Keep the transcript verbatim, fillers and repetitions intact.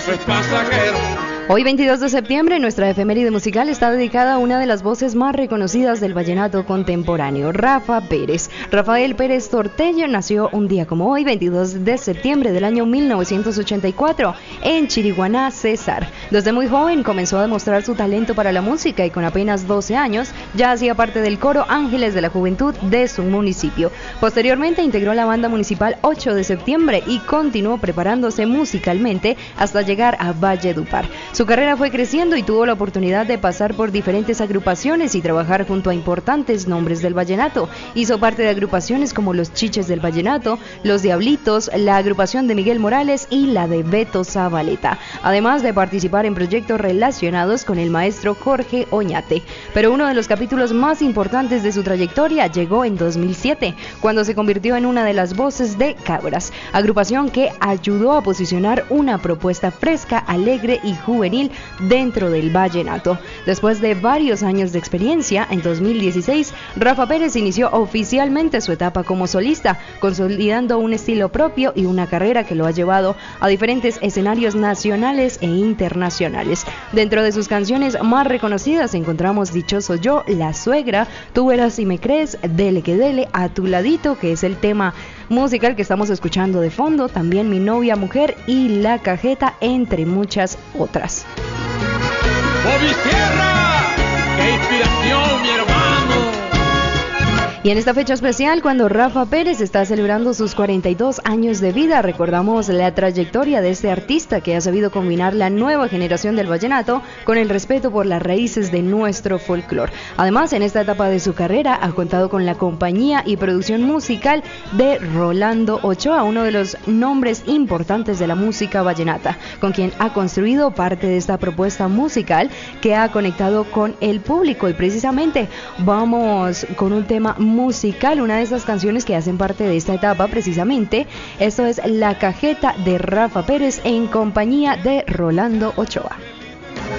Es pasajero. Hoy veintidós de septiembre, nuestra efeméride musical está dedicada a una de las voces más reconocidas del vallenato contemporáneo, Rafa Pérez. Rafael Pérez Tortello nació un día como hoy, veintidós de septiembre del año mil novecientos ochenta y cuatro, en Chiriguaná, Cesar. Desde muy joven comenzó a demostrar su talento para la música y con apenas doce años ya hacía parte del coro Ángeles de la Juventud de su municipio. Posteriormente integró la banda municipal ocho de septiembre y continuó preparándose musicalmente hasta llegar a Valledupar. Su carrera fue creciendo y tuvo la oportunidad de pasar por diferentes agrupaciones y trabajar junto a importantes nombres del vallenato. Hizo parte de agrupaciones como Los Chiches del Vallenato, Los Diablitos, la agrupación de Miguel Morales y la de Beto Zabaleta, además de participar en proyectos relacionados con el maestro Jorge Oñate. Pero uno de los capítulos más importantes de su trayectoria llegó en dos mil siete, cuando se convirtió en una de las voces de Cabras, agrupación que ayudó a posicionar una propuesta fresca, alegre y juvenil dentro del vallenato. Después de varios años de experiencia, en dos mil dieciséis, Rafa Pérez inició oficialmente su etapa como solista, consolidando un estilo propio y una carrera que lo ha llevado a diferentes escenarios nacionales e internacionales. Dentro de sus canciones más reconocidas encontramos Dichoso Yo, La Suegra, Tú Verás Si Me Crees, Dele que Dele, A Tu Ladito, que es el tema musical que estamos escuchando de fondo, también Mi Novia Mujer y La Cajeta, entre muchas otras. ¡Por mi tierra! ¡Qué inspiración, mi hermano! Y en esta fecha especial, cuando Rafa Pérez está celebrando sus cuarenta y dos años de vida, recordamos la trayectoria de este artista que ha sabido combinar la nueva generación del vallenato con el respeto por las raíces de nuestro folclore. Además, en esta etapa de su carrera ha contado con la compañía y producción musical de Rolando Ochoa, uno de los nombres importantes de la música vallenata, con quien ha construido parte de esta propuesta musical que ha conectado con el público. Y precisamente vamos con un tema musical, una de esas canciones que hacen parte de esta etapa precisamente. Esto es La Cajeta de Rafa Pérez en compañía de Rolando Ochoa.